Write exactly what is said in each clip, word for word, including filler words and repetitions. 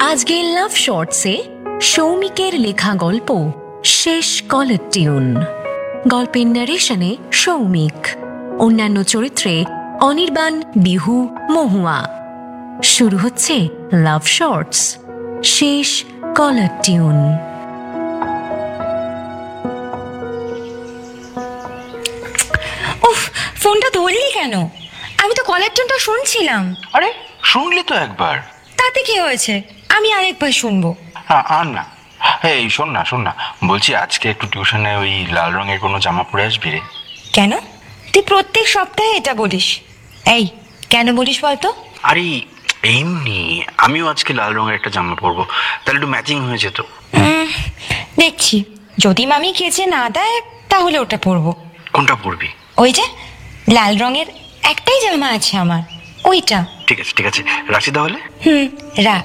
আজকের লাভ শর্টসে সৌমিকের লেখা গল্প শেষ কলার টিউন। গল্পের ন্যারেশনে সৌমিক, অন্যান্য চরিত্রে অনির্বাণ, বিহু, মহুয়া। শুরু হচ্ছে লাভ শর্টস শেষ কলার টিউন। উফ, ফোনটা ধরলি কেন? আমি তো কলার টিউনটা শুনছিলাম। আরে শুনলি তো একবার, তাতে কি হয়েছে? আমি আরেকবার শুনবো। হ্যাঁ আর না। এই শোন না শোন না বলছি, আজকে একটু টিউশনে ওই লাল রঙের কোনো জামা পরে আসবি রে। কেন? তুই প্রত্যেক সপ্তাহে এটা বলিস। এই কেন বলিস বলতো? আরে এমনি, আমিও আজকে লাল রঙের একটা জামা পরবো, তাহলে একটু ম্যাচিং হয়ে যেত। দেখছি, যদি মামি কেচে না দেয় তাহলে ওটা পরবো। কোনটা পরবি? ওই যে লাল রঙের একটাই জামা আছে আমার, ওইটা। ঠিক আছে ঠিক আছে, রাখছি তাহলে। হুম, রাখ।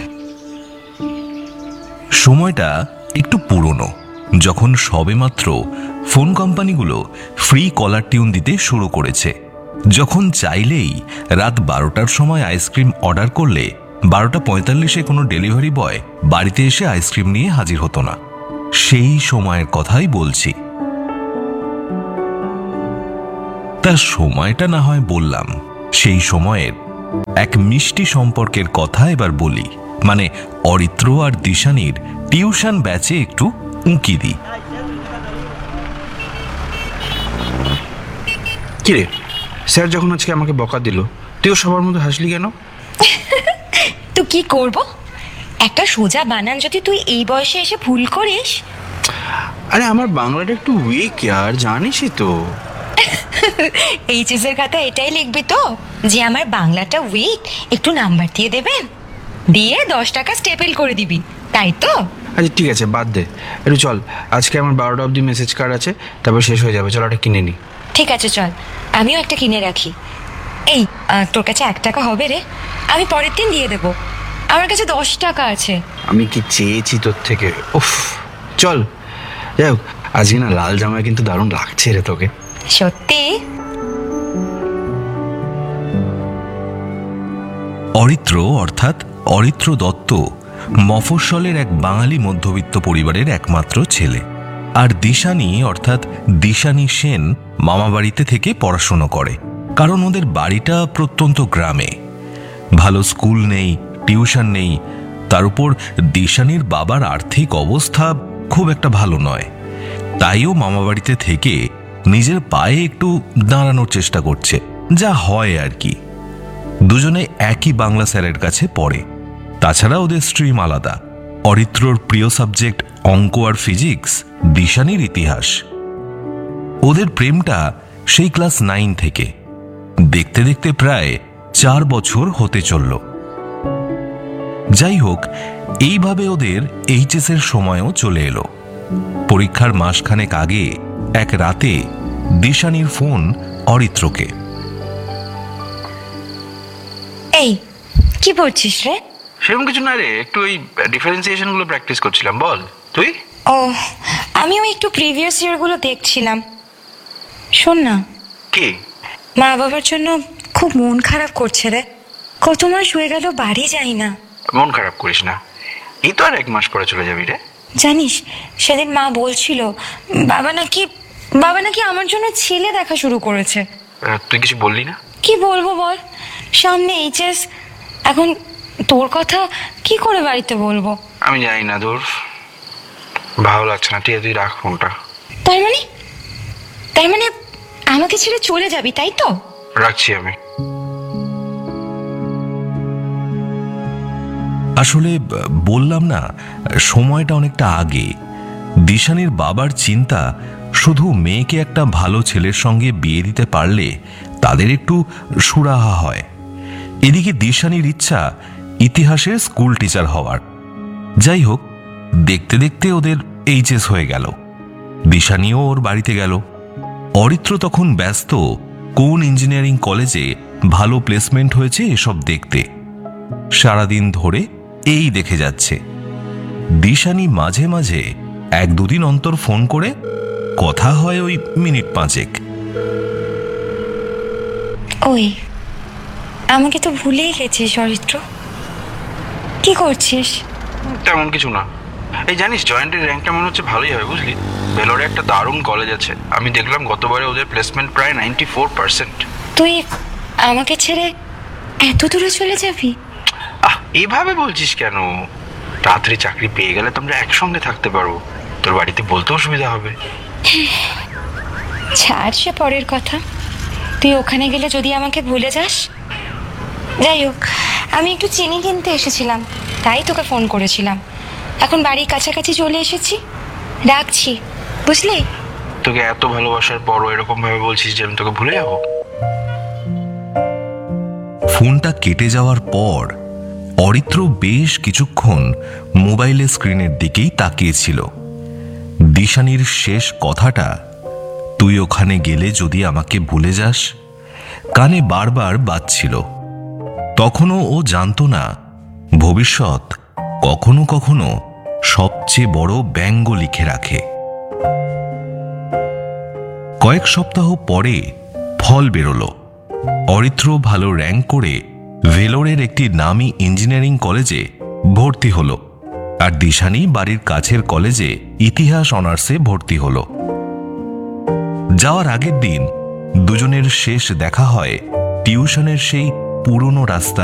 সময়টা একটু পুরনো, যখন সবেমাত্র ফোন কোম্পানিগুলো ফ্রি কলার টিউন দিতে শুরু করেছে। যখন চাইলেই রাত বারোটার সময় আইসক্রিম অর্ডার করলে বারোটা পঁয়তাল্লিশে কোনো ডেলিভারি বয় বাড়িতে এসে আইসক্রিম নিয়ে হাজির হতো না। সেই সময়ের কথাই বলছি। তার সময়টা না হয় বললাম, সেই সময়ের এক মিষ্টি সম্পর্কের কথা এবার বলি। মানে অরিত্র আর দিশানির টিউশন ব্যাচে একটু উঁকি দিই। কিরে, স্যার যখন আজকে আমাকে বকা দিল, তুইও সবার মধ্যে হাসলি কেন? তো কি করব? একটা সোজা বানান যদি তুই এই বয়সে এসে ভুল করিস। আরে আমার বাংলাটা একটু উইক আর, জানিসই তো। এইচএস এর খাতা এটাই লিখবি তো, যে আমার বাংলাটা উইক, একটু নাম্বার দিয়ে দেবেন, দিয়ে দশ টাকা স্টেপল করে দিবি, তাই তো? আচ্ছা ঠিক আছে, বাদ দে। একটু চল, আজকে আমার বারোটা অব্দি মেসেজ কার্ড আছে, তারপর শেষ হয়ে যাবে। চল ওটা কিনে নি। ঠিক আছে চল, আমিও একটা কিনে রাখি। এই তোর কাছে এক টাকা হবে রে? আমি পরের দিন দিয়ে দেবো, আমার কাছে দশ টাকা আছে। আমি কি চেয়েছি তোর থেকে? উফ, চল। যাই হোক, আজকে না লাল জামায় কিন্তু দারুণ লাগছে রে তোকে। সত্যি? অরিত্র অর্থাৎ অরিত্র দত্ত মফস্বলের এক বাঙালি মধ্যবিত্ত পরিবারের একমাত্র ছেলে। আর দিশানি অর্থাৎ দিশানি সেন মামাবাড়িতে থেকে পড়াশুনো করে, কারণ ওদের বাড়িটা প্রত্যন্ত গ্রামে। ভালো স্কুল নেই, টিউশন নেই, তার উপর দিশানির বাবার আর্থিক অবস্থা খুব একটা ভালো নয়। তাইও মামাবাড়িতে থেকে নিজের পায়ে একটু দাঁড়ানোর চেষ্টা করছে, যা হয় আর কি। দুজনে একই বাংলা স্যারের কাছে পড়ে, তাছাড়া ওদের স্ট্রিম আলাদা। অরিত্রর প্রিয় সাবজেক্ট অঙ্ক আর ফিজিক্স, দিশানির ইতিহাস। ওদের প্রেমটা সেই ক্লাস নাইন থেকে, দেখতে দেখতে প্রায় চার বছর হতে চলল। যাই হোক, এইভাবে ওদের এইচএস এর সময়ও চলে এলো। পরীক্ষার মাসখানেক আগে এক রাতে দিশানির ফোন অরিত্রকে। এই কি পড়ছিস রে? সেরকম কিছু না রে, একটু ওই ডিফারেন্সিয়েশন গুলো প্র্যাকটিস করছিলাম। বল তুই? ও, আমিও একটু প্রিভিয়াস ইয়ার গুলো দেখছিলাম। শোন না, কি? মা বাবার জন্য খুব মন খারাপ করছে রে। কত মাস হয়ে গেল বাড়ি যাই না। মন খারাপ করিস না, এই তো আর এক মাস পরে চলে যাবি রে। জানিস, সেদিন মা বলছিল বাবা নাকি বাবা নাকি আমার জন্য ছেলে দেখা শুরু করেছে। তুই কিছু বললি না? কি বলবো বল, সামনে এইচএস, এখন তোর কথা কি করে বাড়িতে বলবো? আমি জানি না, দূর, ভালো লাগছে না। ঠিক আছে, তুই রাখ ফোনটা। তার মানে তার মানে আমাকে ছেড়ে চলে যাবি, তাই তো? রাখছি আমি। আসলে বললাম না, সময়টা অনেকটা আগে। দিশানির বাবার চিন্তা শুধু মেয়েকে একটা ভালো ছেলের সঙ্গে বিয়ে দিতে পারলে তাদের একটু সুরাহা হয়। এদিকে দিশানির ইচ্ছা ইতিহাসের স্কুল টিচার হওয়ার। যাই হোক, দেখতে দেখতে ওদের এইচএস হয়ে গেল। দিশানিও ওর বাড়িতে গেল। অরিত্র তখন ব্যস্ত কোন ইঞ্জিনিয়ারিং কলেজে ভালো প্লেসমেন্ট হয়েছে এসব দেখতে। সারাদিন ধরে এই দেখে যাচ্ছে। দিশানি মাঝে মাঝে এক দুদিন অন্তর ফোন করে কথা হয় ওই মিনিট পাঁচেক। ওই আমাকে তো ভুলেই গেছিস অরিত্র। কি করছিস? তেমন কিছু না। এই জানিস, জয়েন্টের র্যাঙ্কটা মনে হচ্ছে ভালোই হবে, বুঝলি? ভেলোরে একটা দারুণ কলেজ আছে, আমি দেখলাম গতবারে ওদের প্লেসমেন্ট প্রায় নাইনটি ফোর পার্সেন্ট। তুই আমাকে ছেড়ে এত দূরে চলে যাবি? আহ, এভাবে বলছিস কেন? তাড়াতাড়ি চাকরি পেয়ে গেলে তোমরা একসঙ্গে থাকতে পারবো, তোর বাড়িতে বলতেও সুবিধা হবে। ছাড় সে পরের কথা। তুই ওখানে গেলে যদি আমাকে ভুলে যাস। যাই হোক, আমি একটু চিনি কিনতে এসেছিলাম, তাই তোকে ফোন করেছিলাম। এখন বাড়ির কাছাকাছি চলে এসেছি, রাখছি, বুঝলি? তোকে এত ভালোবাসার পরও এরকম ভাবে বলছিস যে আমি তোকে ভুলে যাবো? ফোনটা কেটে যাওয়ার পর অরিত্র বেশ কিছুক্ষণ মোবাইলের স্ক্রিনের দিকেই তাকিয়েছিল। দিশানির শেষ কথাটা, তুই ওখানে গেলে যদি আমাকে ভুলে যাস, কানে বারবার বাজছিল। তখনও ও জানতো না ভবিষ্যৎ কখনো কখনো সবচেয়ে বড় ব্যঙ্গ লিখে রাখে। কয়েক সপ্তাহ পরে ফল বেরোলো। অরিত্র ভালো র্যাঙ্ক করে ভেলোরের একটি নামী ইঞ্জিনিয়ারিং কলেজে ভর্তি হলো, আর দিশানি বাড়ির কাছের কলেজে ইতিহাস অনার্সে ভর্তি হলো। যাওয়ার আগের দিন দুজনের শেষ দেখা হয় টিউশনের সেই পুরনো রাস্তা